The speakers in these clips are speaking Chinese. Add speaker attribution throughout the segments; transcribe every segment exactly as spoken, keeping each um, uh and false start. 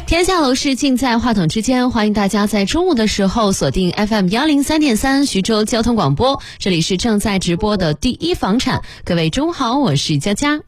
Speaker 1: 天下楼市尽在话筒之间，欢迎大家在中午的时候锁定 F M 一零三点三 徐州交通广播，这里是正在直播的第一房产。各位中午好，我是佳佳。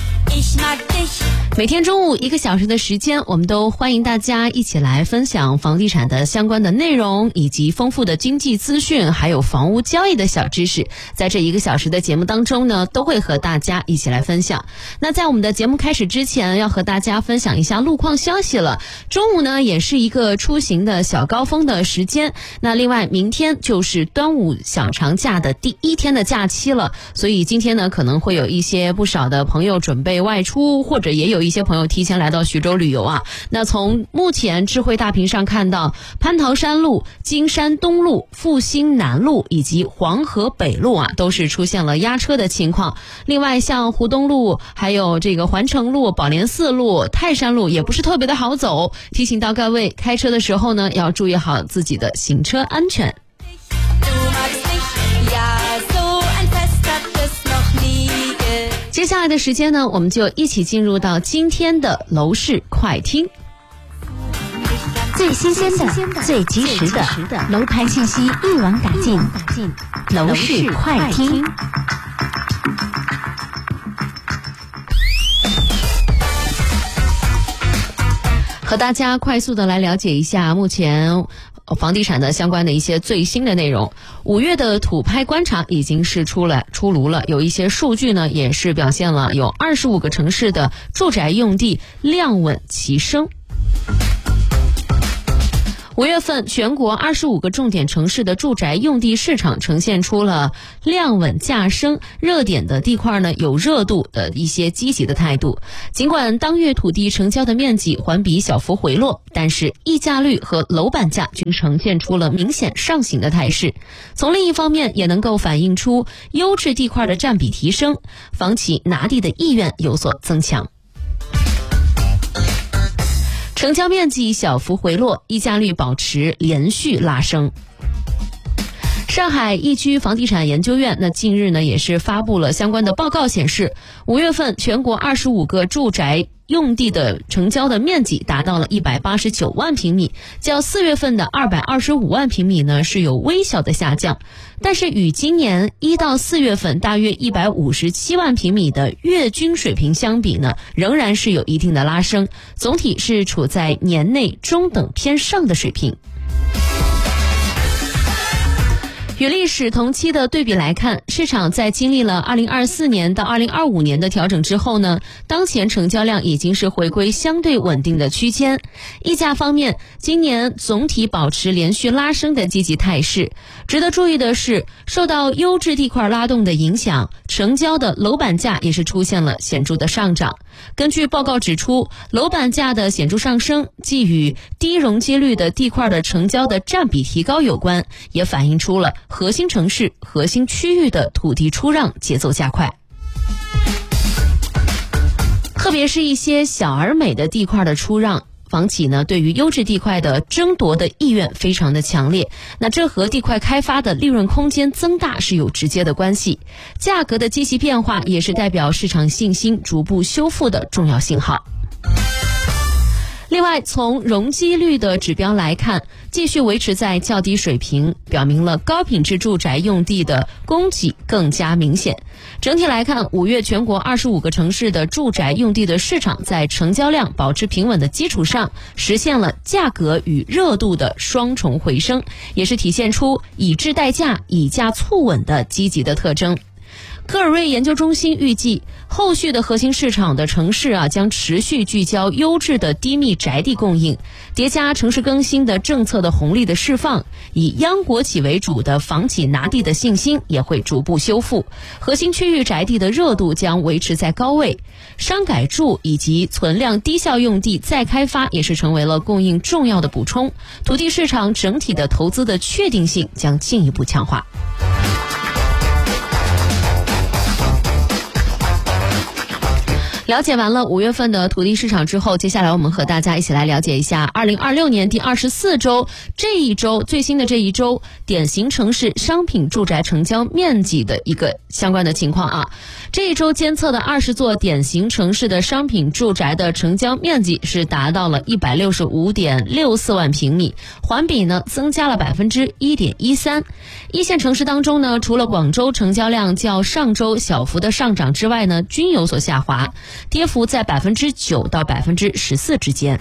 Speaker 1: 每天中午一个小时的时间，我们都欢迎大家一起来分享房地产的相关的内容，以及丰富的经济资讯，还有房屋交易的小知识。在这一个小时的节目当中呢，都会和大家一起来分享。那在我们的节目开始之前，要和大家分享一下路况消息了。中午呢，也是一个出行的小高峰的时间。那另外，明天就是端午小长假的第一天的假期了，所以今天呢，可能会有一些不少的朋友准备外出，或者也有一些朋友提前来到徐州旅游啊。那从目前智慧大屏上看到，蟠桃山路、金山东路、复兴南路以及黄河北路啊，都是出现了压车的情况。另外像湖东路、还有这个环城路、宝莲寺路、泰山路也不是特别的好走，提醒到各位开车的时候呢，要注意好自己的行车安全。接下来的时间呢，我们就一起进入到今天的楼市快听，
Speaker 2: 最新鲜的、最及时的楼盘信息一网打尽，楼市快听。
Speaker 1: 和大家快速的来了解一下目前房地产的相关的一些最新的内容。五月的土拍观察已经是出来出炉了，有一些数据呢也是表现了有二十五个城市的住宅用地量稳齐升。五月份全国二十五个重点城市的住宅用地市场呈现出了量稳价升，热点的地块呢有热度的一些积极的态度。尽管当月土地成交的面积环比小幅回落，但是溢价率和楼板价均呈现出了明显上行的态势。从另一方面也能够反映出优质地块的占比提升，房企拿地的意愿有所增强。成交面积小幅回落，溢价率保持连续拉升。上海易居房地产研究院那近日呢也是发布了相关的报告，显示五月份全国二十五个住宅用地的成交的面积达到了一百八十九万平米，较四月份的二百二十五万平米呢是有微小的下降，但是与今年一到四月份大约一百五十七万平米的月均水平相比呢，仍然是有一定的拉升，总体是处在年内中等偏上的水平。与历史同期的对比来看，市场在经历了二零二四年到二零二五年的调整之后呢，当前成交量已经是回归相对稳定的区间。溢价方面，今年总体保持连续拉升的积极态势。值得注意的是，受到优质地块拉动的影响，成交的楼板价也是出现了显著的上涨。根据报告指出，楼板价的显著上升既与低容积率的地块的成交的占比提高有关，也反映出了核心城市、核心区域的土地出让节奏加快。特别是一些小而美的地块的出让，房企呢对于优质地块的争夺的意愿非常的强烈，那这和地块开发的利润空间增大是有直接的关系。价格的积极变化也是代表市场信心逐步修复的重要信号。另外，从容积率的指标来看，继续维持在较低水平，表明了高品质住宅用地的供给更加明显。整体来看，五月全国二十五个城市的住宅用地的市场在成交量保持平稳的基础上，实现了价格与热度的双重回升，也是体现出以质代价、以价促稳的积极的特征。科尔瑞研究中心预计，后续的核心市场的城市啊，将持续聚焦优质的低密宅地供应，叠加城市更新的政策的红利的释放，以央国企为主的房企拿地的信心也会逐步修复，核心区域宅地的热度将维持在高位，商改住以及存量低效用地再开发也是成为了供应重要的补充，土地市场整体的投资的确定性将进一步强化。 了解完了五月份的土地市场之后，接下来我们和大家一起来了解一下二零二六年第二十四周这一周最新的这一周典型城市商品住宅成交面积的一个相关的情况啊。这一周监测的二十座典型城市的商品住宅的成交面积是达到了一百六十五点六四万平米，环比呢增加了百分之一点一三。一线城市当中呢，除了广州成交量较上周小幅的上涨之外呢，均有所下滑，跌幅在百分之九到百分之十四之间。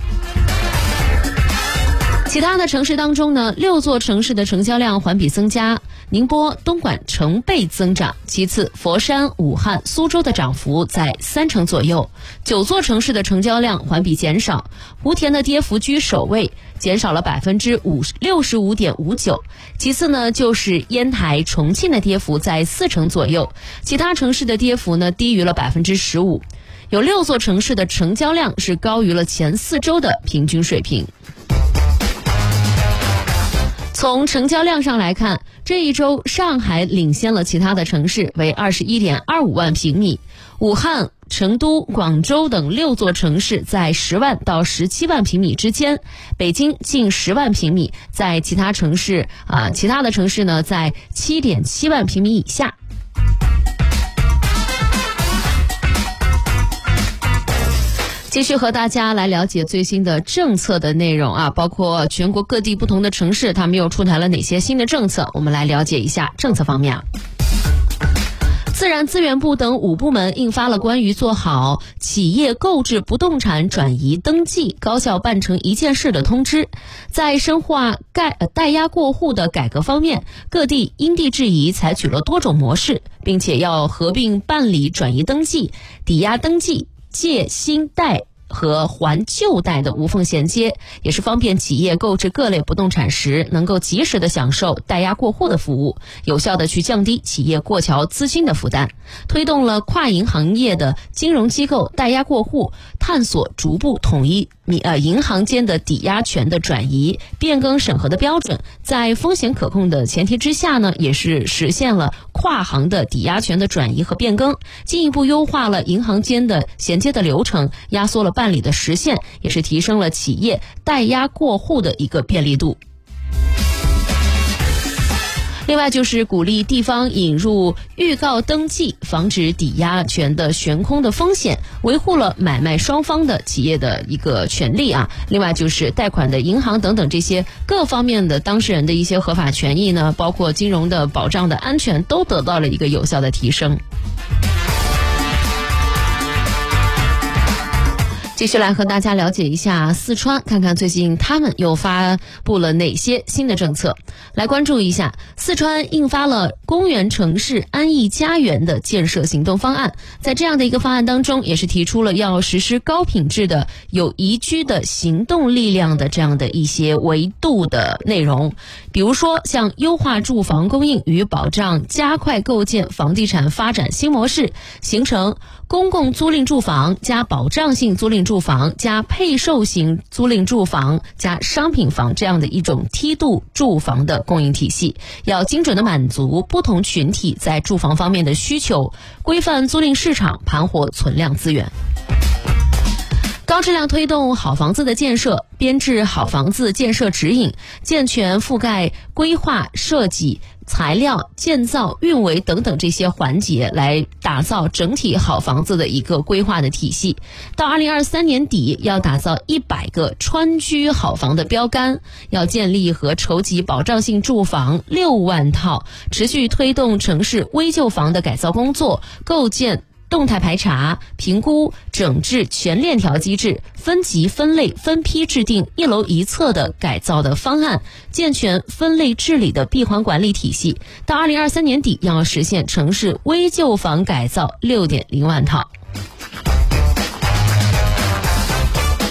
Speaker 1: 其他的城市当中呢，六座城市的成交量环比增加，宁波、东莞成倍增长，其次佛山、武汉、苏州的涨幅在三成左右。九座城市的成交量环比减少，莆田的跌幅居首位，减少了百分之五六十五点五九。其次呢，就是烟台、重庆的跌幅在四成左右，其他城市的跌幅呢低于了百分之十五。有六座城市的成交量是高于了前四周的平均水平。从成交量上来看，这一周上海领先了其他的城市，为 二十一点二五万平米，武汉、成都、广州等六座城市在十万到十七万平米之间，北京近十万平米，在其他城市啊、呃，其他的城市呢在 七点七万平米以下。继续和大家来了解最新的政策的内容啊，包括全国各地不同的城市，他们又出台了哪些新的政策？我们来了解一下政策方面啊。自然资源部等五部门印发了关于做好企业购置不动产转移登记高效办成一件事的通知。在深化代代押过户的改革方面，各地因地制宜采取了多种模式，并且要合并办理转移登记、抵押登记、借新贷和还旧贷的无缝衔接，也是方便企业购置各类不动产时能够及时的享受代押过户的服务，有效的去降低企业过桥资金的负担，推动了跨银行业的金融机构代押过户，探索逐步统一呃银行间的抵押权的转移变更审核的标准，在风险可控的前提之下呢，也是实现了跨行的抵押权的转移和变更，进一步优化了银行间的衔接的流程，压缩了办理的时限，也是提升了企业代押过户的一个便利度。另外就是鼓励地方引入预告登记，防止抵押权的悬空的风险，维护了买卖双方的企业的一个权利啊。另外就是贷款的银行等等这些各方面的当事人的一些合法权益呢，包括金融的保障的安全都得到了一个有效的提升。继续来和大家了解一下四川，看看最近他们又发布了哪些新的政策。来关注一下，四川印发了公园城市安逸家园的建设行动方案，在这样的一个方案当中，也是提出了要实施高品质的有宜居的行动力量的这样的一些维度的内容。比如说像优化住房供应与保障，加快构建房地产发展新模式，形成公共租赁住房加保障性租赁住房加配售型租赁住房加商品房这样的一种梯度住房的供应体系，要精准的满足不同群体在住房方面的需求，规范租赁市场，盘活存量资源。高质量推动好房子的建设，编制好房子建设指引，健全覆盖规划、设计、材料、建造、运维等等这些环节，来打造整体好房子的一个规划的体系。到二零二三年底，要打造一百个川居好房的标杆，要建立和筹集保障性住房六万套，持续推动城市危旧房的改造工作，构建动态排查、评估、整治全链条机制，分级分类分批制定一楼一策的改造的方案，健全分类治理的闭环管理体系。到二零二三年底，要实现城市危旧房改造 六点零万套。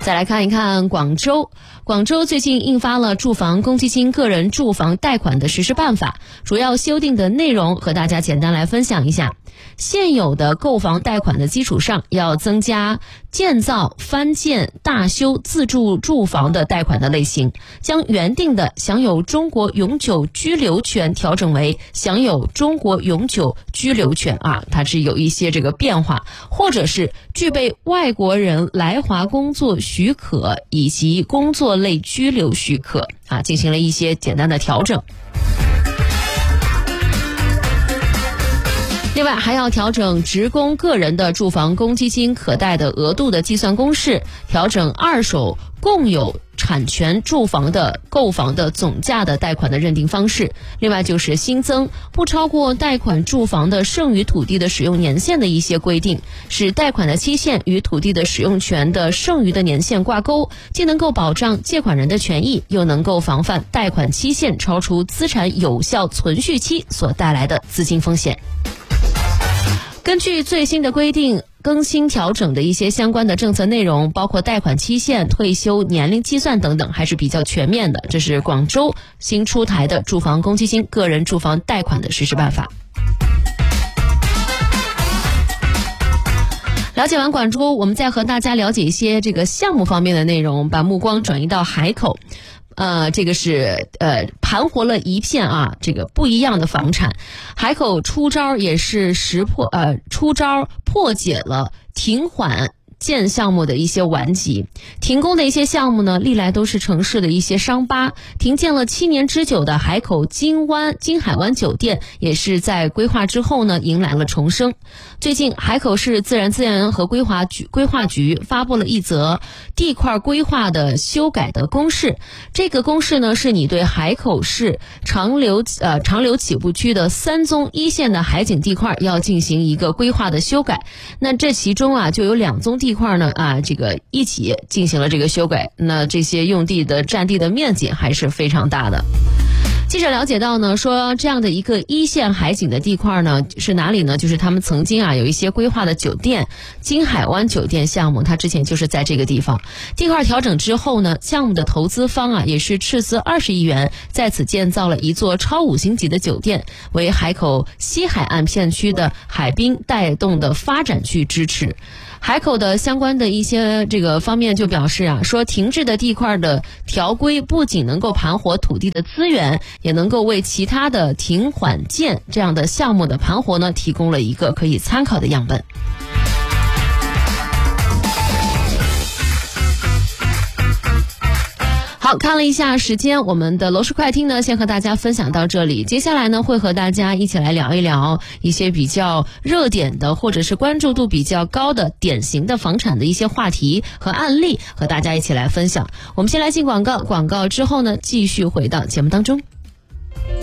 Speaker 1: 再来看一看广州，广州最近印发了住房公积金个人住房贷款的实施办法，主要修订的内容和大家简单来分享一下。现有的购房贷款的基础上，要增加建造、翻建、大修自住住房的贷款的类型，将原定的享有中国永久居留权调整为享有中国永久居留权啊，它是有一些这个变化，或者是具备外国人来华工作许可以及工作类居留许可啊，进行了一些简单的调整。另外还要调整职工个人的住房公积金可贷的额度的计算公式，调整二手共有产权住房的购房的总价的贷款的认定方式。另外就是新增不超过贷款住房的剩余土地的使用年限的一些规定，使贷款的期限与土地的使用权的剩余的年限挂钩，既能够保障借款人的权益，又能够防范贷款期限超出资产有效存续期所带来的资金风险。根据最新的规定，更新调整的一些相关的政策内容，包括贷款期限、退休年龄计算等等，还是比较全面的。这是广州新出台的住房公积金个人住房贷款的实施办法。了解完广州，我们再和大家了解一些这个项目方面的内容，把目光转移到海口。呃，这个是呃盘活了一片啊，这个不一样的房产。海口出招也是识破呃出招破解了停缓建项目的一些顽疾。停工的一些项目呢，历来都是城市的一些伤疤。停建了七年之久的海口金湾金海湾酒店，也是在规划之后呢，迎来了重生。最近，海口市自然资源和规划局规划局发布了一则地块规划的修改的公示。这个公示呢，是你对海口市长流呃长流起步区的三宗一线的海景地块要进行一个规划的修改。那这其中啊，就有两宗地块呢啊，这个一起进行了这个修改。那这些用地的占地的面积还是非常大的。记者了解到呢，说这样的一个一线海景的地块呢，是哪里呢？就是他们曾经啊有一些规划的酒店，金海湾酒店项目，它之前就是在这个地方。地块调整之后呢，项目的投资方啊也是斥资二十亿元，在此建造了一座超五星级的酒店，为海口西海岸片区的海滨带动的发展去支持。海口的相关的一些这个方面就表示啊，说停滞的地块的调规不仅能够盘活土地的资源，也能够为其他的停缓建这样的项目的盘活呢提供了一个可以参考的样本。好，看了一下时间，我们的楼市快听呢，先和大家分享到这里。接下来呢，会和大家一起来聊一聊一些比较热点的，或者是关注度比较高的典型的房产的一些话题和案例，和大家一起来分享。我们先来进广告，广告之后呢，继续回到节目当中。